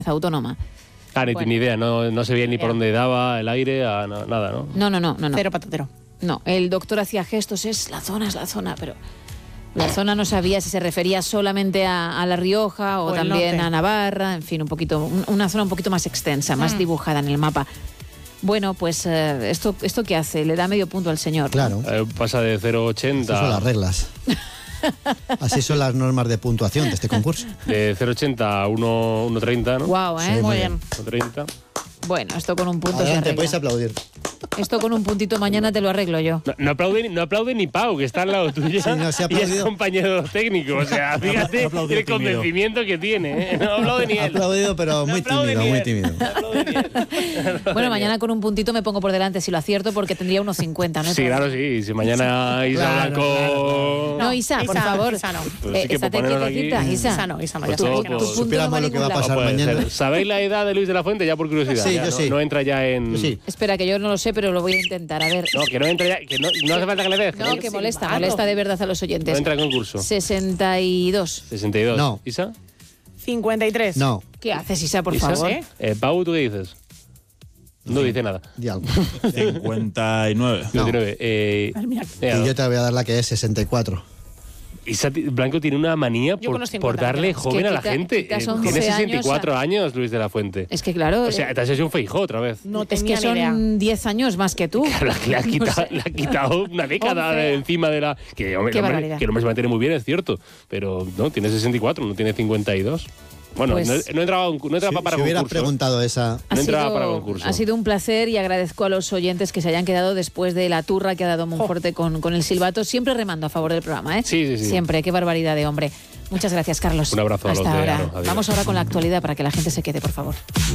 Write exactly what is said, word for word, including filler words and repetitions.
autónoma. Ah, ni, Bueno. ni idea, no, no se veía ni por dónde daba el aire, a, no, nada, ¿no? No, no, no, no, no. Cero patatero. No, el doctor hacía gestos, es la zona, es la zona, pero la zona no sabía si se refería solamente a, a La Rioja o, O el también norte. a Navarra, en fin, un poquito, un- una zona un poquito más extensa, más Mm. dibujada en el mapa. Bueno, pues eh, esto, ¿esto qué hace? Le da medio punto al señor, ¿no? Claro, Eh, pasa de cero coma ochenta. esas son las reglas. Así son las normas de puntuación de este concurso. De cero coma ochenta a uno coma treinta, ¿no? Guau, ¿eh? Sí, Muy muy bien. uno coma treinta. Bueno, esto con un punto se Adelante, arregla. podéis aplaudir. Esto con un puntito mañana te lo arreglo yo. No, no, aplaude, no aplaude ni Pau, que está al lado tuyo. Sí, no, se ha y es aplaudido. compañero técnico. O sea, fíjate aplaudido el tímido. convencimiento que tiene. ¿eh? No aplaude ni Ha él. aplaudido, pero No muy aplaude tímido, ni muy él. tímido. No aplaude ni él. Bueno, mañana con un puntito me pongo por delante si lo acierto porque tendría unos cincuenta, ¿no? hay Sí, problema. claro, sí. Si mañana Isa Claro, Blanco... claro, No, Isa, por Isa, favor. Isa no. Pues Eh, sí que estate por ponerlo aquí- quietecita, Isa. Isa no, Isa no, Pues ya todo, sabes que no. pues, Tu punto Supiéramos no va a lo que va a ningún pasar lado. puede mañana. ser. ¿Sabéis la edad de Luis de la Fuente? Ya por curiosidad. Sí, Ya, yo no, sí. no entra ya en... Yo sí. Espera, que yo no lo sé, pero lo voy a intentar. A ver. No, que no entra ya... Que no, no hace falta que le dejes. No, que molesta, silbato. molesta de verdad a los No oyentes. entra en concurso. sesenta y dos. sesenta y dos. No. ¿Isa? cincuenta y tres. No, ¿Qué haces, Isa, por ¿Isa? favor? ¿Sí? Eh, Pau, ¿tú qué dices? No dice nada. di algo. cincuenta y nueve. No. diecinueve. Eh, Madre mía. venga, Y yo te voy a dar la que es sesenta y cuatro. Isa ti- Blanco tiene una manía Yo con por, los cincuenta por darle me quedo. joven Es que a la quita- gente. quitas Eh, once tiene años sesenta y cuatro años, Luis de la Fuente. Es que claro, O sea, eh, te has hecho un Feijóo otra vez. No es que tenía ni idea. son diez años más que tú. Claro, le ha quitado, le ha quitado una década once. de encima de la... Que, hombre, Qué el hombre- barbaridad. que el hombre se mantiene muy bien, es cierto. Pero no, tiene sesenta y cuatro, no tiene cincuenta y dos. Bueno, Pues- no, no entraba, un- no entraba Si, para si hubieras concurso. preguntado esa... Ha No entraba sido, para concurso. ha sido un placer y agradezco a los oyentes que se hayan quedado después de la turra que ha dado Monforte con, con el silbato. Siempre remando a favor del programa, ¿eh? Sí, sí, sí. Siempre, qué barbaridad de hombre. Muchas gracias, Carlos. Un abrazo a los Hasta de ahora. Aro. Adiós. Vamos ahora con la actualidad para que la gente se quede, por favor.